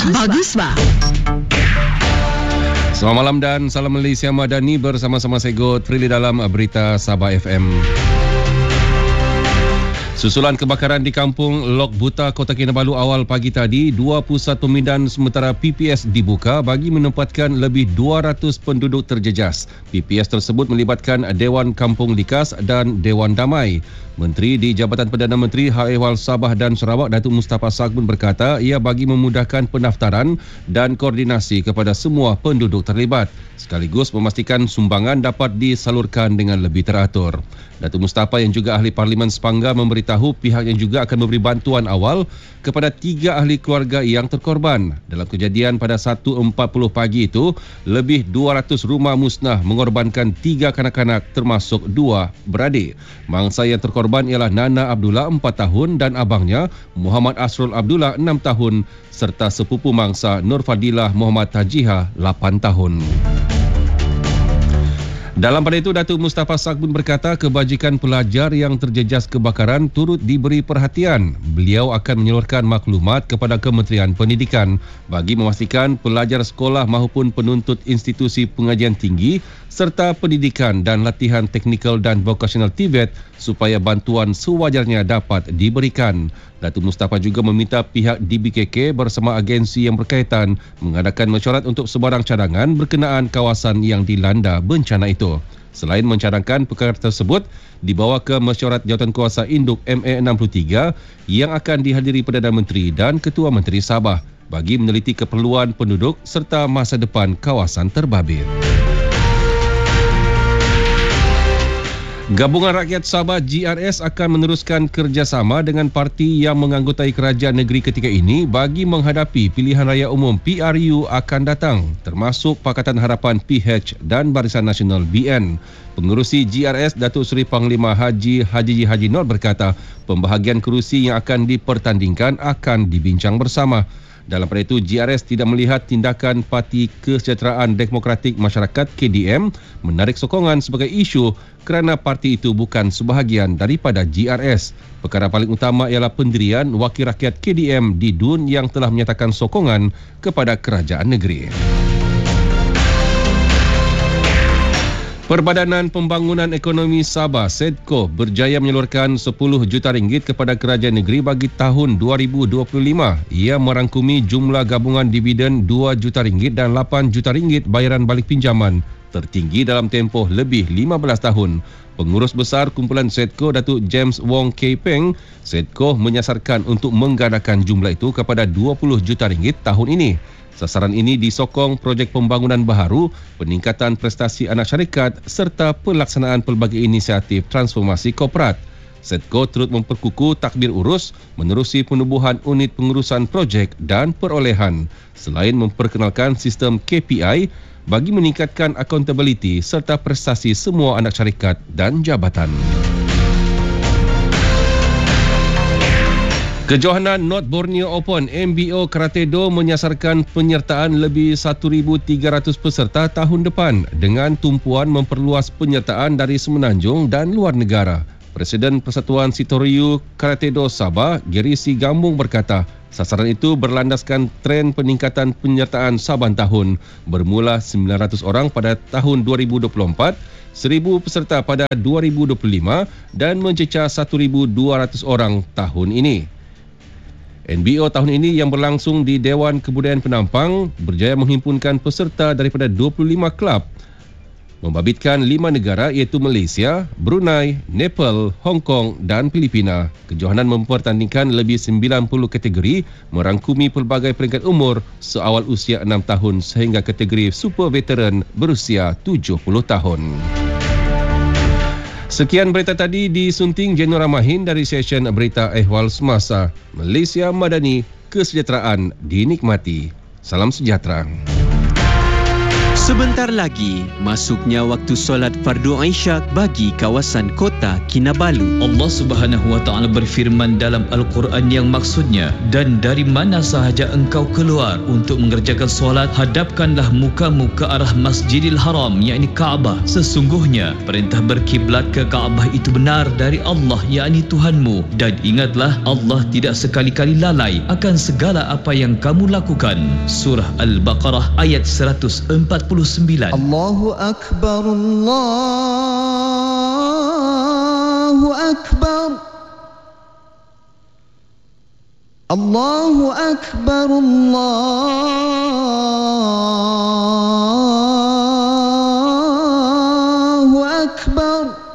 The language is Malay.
Baguslah. Selamat malam dan salam Malaysia Madani, bersama-sama saya Godfrey dalam Berita Sabah FM. Susulan kebakaran di kampung Lok Buta, Kota Kinabalu awal pagi tadi, 2 pusat pemindahan sementara PPS dibuka bagi menempatkan lebih 200 penduduk terjejas. PPS tersebut melibatkan Dewan Kampung Likas dan Dewan Damai. Menteri di Jabatan Perdana Menteri Hal Ehwal Sabah dan Sarawak Datuk Mustafa Sagbun berkata ia bagi memudahkan pendaftaran dan koordinasi kepada semua penduduk terlibat, sekaligus memastikan sumbangan dapat disalurkan dengan lebih teratur. Datuk Mustafa yang juga ahli Parlimen Sepangga memberitahu pihaknya juga akan memberi bantuan awal kepada 3 ahli keluarga yang terkorban. Dalam kejadian pada 1.40 pagi itu, lebih 200 rumah musnah mengorbankan 3 kanak-kanak termasuk 2 beradik. Mangsa yang terkorban ialah Nana Abdullah 4 tahun dan abangnya Muhammad Asrul Abdullah 6 tahun serta sepupu mangsa Nur Fadilah Muhammad Tajiha 8 tahun. Dalam pada itu, Datuk Mustafa Sagbun berkata kebajikan pelajar yang terjejas kebakaran turut diberi perhatian. Beliau akan menyalurkan maklumat kepada Kementerian Pendidikan bagi memastikan pelajar sekolah maupun penuntut institusi pengajian tinggi serta pendidikan dan latihan teknikal dan vokasional TVET supaya bantuan sewajarnya dapat diberikan. Datuk Mustafa juga meminta pihak DBKK bersama agensi yang berkaitan mengadakan mesyuarat untuk sebarang cadangan berkenaan kawasan yang dilanda bencana itu. Selain mencadangkan perkara tersebut, dibawa ke mesyuarat Jawatankuasa Induk MA63 yang akan dihadiri Perdana Menteri dan Ketua Menteri Sabah bagi meneliti keperluan penduduk serta masa depan kawasan terbabit. Gabungan Rakyat Sabah GRS akan meneruskan kerjasama dengan parti yang menganggotai kerajaan negeri ketika ini bagi menghadapi pilihan raya umum PRU akan datang, termasuk Pakatan Harapan PH dan Barisan Nasional BN. Pengerusi GRS Datuk Seri Panglima Haji Nur berkata pembahagian kerusi yang akan dipertandingkan akan dibincang bersama. Dalam pada itu, GRS tidak melihat tindakan Parti Kesejahteraan Demokratik Masyarakat KDM menarik sokongan sebagai isu kerana parti itu bukan sebahagian daripada GRS. Perkara paling utama ialah pendirian Wakil Rakyat KDM di DUN yang telah menyatakan sokongan kepada kerajaan negeri. Perbadanan Pembangunan Ekonomi Sabah SEDCO berjaya menyalurkan 10 juta ringgit kepada kerajaan negeri bagi tahun 2025. Ia merangkumi jumlah gabungan dividen 2 juta ringgit dan 8 juta ringgit bayaran balik pinjaman, tertinggi dalam tempoh lebih 15 tahun. Pengurus besar kumpulan SEDCO Datuk James Wong Kei Peng, SEDCO menyasarkan untuk menggandakan jumlah itu kepada 20 juta ringgit tahun ini. Sasaran ini disokong projek pembangunan baharu, peningkatan prestasi anak syarikat serta pelaksanaan pelbagai inisiatif transformasi korporat. SEDCO turut memperkukuh takbir urus, menerusi penubuhan unit pengurusan projek dan perolehan, selain memperkenalkan sistem KPI bagi meningkatkan accountability serta prestasi semua anak syarikat dan jabatan. Kejohanan North Borneo Open MBO Karate Do menyasarkan penyertaan lebih 1,300 peserta tahun depan dengan tumpuan memperluas penyertaan dari semenanjung dan luar negara. Presiden Persatuan Sitoryu Karate Do Sabah, Gary C. Gambung berkata, sasaran itu berlandaskan tren peningkatan penyertaan saban tahun, bermula 900 orang pada tahun 2024, 1,000 peserta pada 2025 dan mencecah 1,200 orang tahun ini. NBO tahun ini yang berlangsung di Dewan Kebudayaan Penampang berjaya menghimpunkan peserta daripada 25 kelab, membabitkan 5 negara iaitu Malaysia, Brunei, Nepal, Hong Kong dan Filipina. Kejohanan mempertandingkan lebih 90 kategori, merangkumi pelbagai peringkat umur seawal usia 6 tahun sehingga kategori super veteran berusia 70 tahun. Sekian berita tadi disunting Jenur Rahmahin dari session Berita Ehwal Semasa. Malaysia Madani, kesejahteraan dinikmati. Salam sejahtera. Sebentar lagi, masuknya waktu solat fardu Isyak bagi kawasan kota Kinabalu. Allah Subhanahu wa taala berfirman dalam Al-Quran yang maksudnya, dan dari mana sahaja engkau keluar untuk mengerjakan solat, hadapkanlah mukamu ke arah Masjidil Haram, yakni Kaabah. Sesungguhnya perintah berkiblat ke Kaabah itu benar dari Allah, yakni Tuhanmu, dan ingatlah Allah tidak sekali-kali lalai akan segala apa yang kamu lakukan. Surah Al-Baqarah ayat 149. Allahu Akbar, Allahu Akbar, Allahu Akbar, Allahu Akbar.